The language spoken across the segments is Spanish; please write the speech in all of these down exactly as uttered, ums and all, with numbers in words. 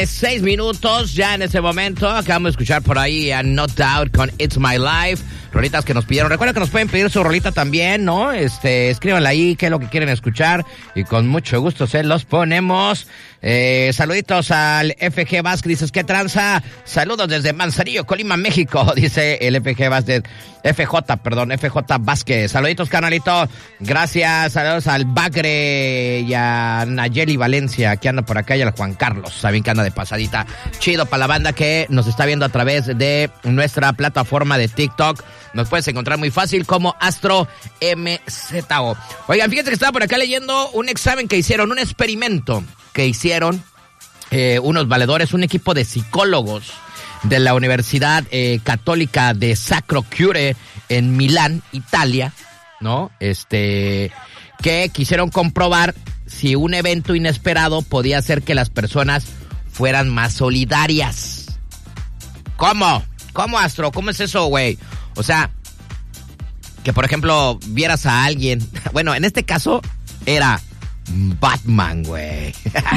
Seis minutos ya en ese momento. Acabamos de escuchar por ahí a No Doubt con It's My Life. Rolitas que nos pidieron. Recuerda que nos pueden pedir su rolita también, ¿no? Este, escríbanla ahí, qué es lo que quieren escuchar. Y con mucho gusto se los ponemos. Eh, saluditos al F G Vázquez. Dices, ¿qué tranza? Saludos desde Manzanillo, Colima, México. Dice el F G Vázquez. F J, perdón, F J Vázquez. Saluditos, canalito. Gracias. Saludos al Bagre y a Nayeli Valencia, que anda por acá, y al Juan Carlos. Saben que anda de pasadita. Chido para la banda que nos está viendo a través de nuestra plataforma de TikTok. Nos puedes encontrar muy fácil como Astro M Z O. Oigan, fíjense que estaba por acá leyendo un examen que hicieron, un experimento que hicieron eh, unos valedores, un equipo de psicólogos de la Universidad eh, Católica de Sacro Cuore en Milán, Italia, ¿no? Este, que quisieron comprobar si un evento inesperado podía hacer que las personas fueran más solidarias. ¿Cómo? ¿Cómo, Astro? ¿Cómo es eso, güey? O sea, que por ejemplo vieras a alguien, bueno, en este caso era Batman, güey.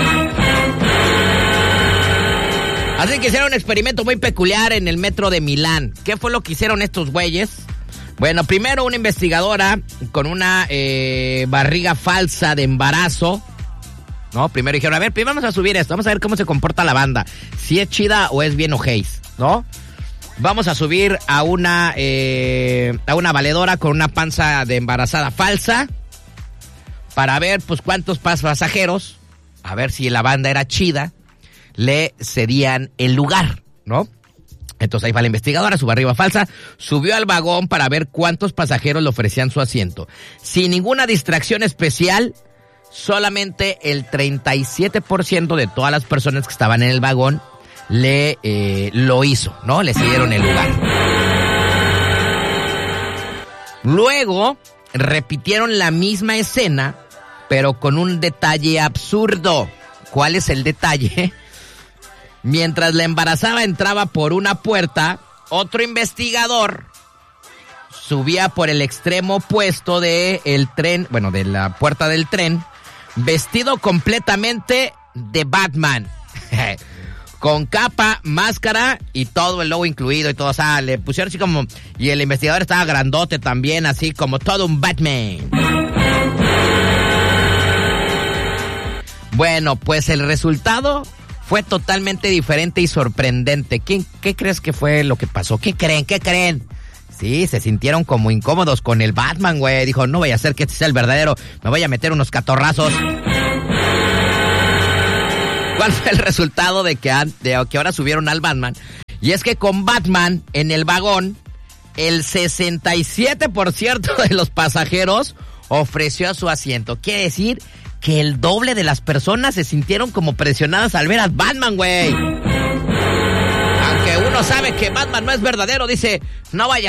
Así que hicieron un experimento muy peculiar en el metro de Milán. ¿Qué fue lo que hicieron estos güeyes? Bueno, primero una investigadora con una eh, barriga falsa de embarazo, ¿no? Primero dijeron, a ver, primero vamos a subir esto, vamos a ver cómo se comporta la banda, si es chida o es bien ojéis, ¿no? Vamos a subir a una eh, a una valedora con una panza de embarazada falsa para ver pues cuántos pasajeros, a ver si la banda era chida, le cedían el lugar, ¿no? Entonces ahí va la investigadora, su barriga falsa, subió al vagón para ver cuántos pasajeros le ofrecían su asiento. Sin ninguna distracción especial, solamente el treinta y siete por ciento de todas las personas que estaban en el vagón le eh, lo hizo, ¿no? Le cedieron el lugar. Luego repitieron la misma escena, pero con un detalle absurdo. ¿Cuál es el detalle? Mientras la embarazada entraba por una puerta, otro investigador subía por el extremo opuesto del tren, bueno, de la puerta del tren, vestido completamente de Batman. Con capa, máscara y todo el logo incluido y todo, o sea, le pusieron así como, y el investigador estaba grandote también, así como todo un Batman. Bueno, pues el resultado fue totalmente diferente y sorprendente. ¿Qué, qué crees que fue lo que pasó? ¿Qué creen? ¿Qué creen? Sí, se sintieron como incómodos con el Batman, güey. Dijo, no vaya a ser que este sea el verdadero, me voy a meter unos catorrazos. ¿Cuál fue el resultado de que, de que ahora subieron al Batman? Y es que con Batman en el vagón, el sesenta y siete por ciento de los pasajeros ofreció su asiento. Quiere decir que el doble de las personas se sintieron como presionadas al ver a Batman, güey. Aunque uno sabe que Batman no es verdadero, dice, no vaya